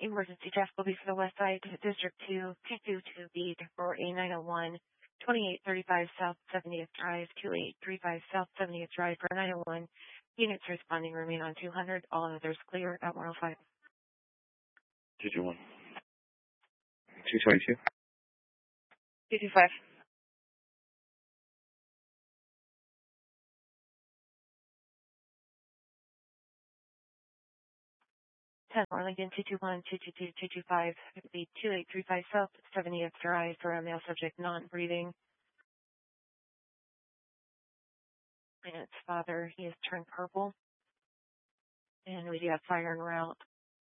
Emergency task will be for the West Side District 2, 222B for A901, 2835 South 70th Drive, 2835 South 70th Drive for 901. Units responding remain on 200. All others clear at 105. 221. 222. 225. 10 Arlington 221, 222, 225, 2835 South 70th Drive for a male subject non-breathing. And its father, he has turned purple. And we do have fire en route.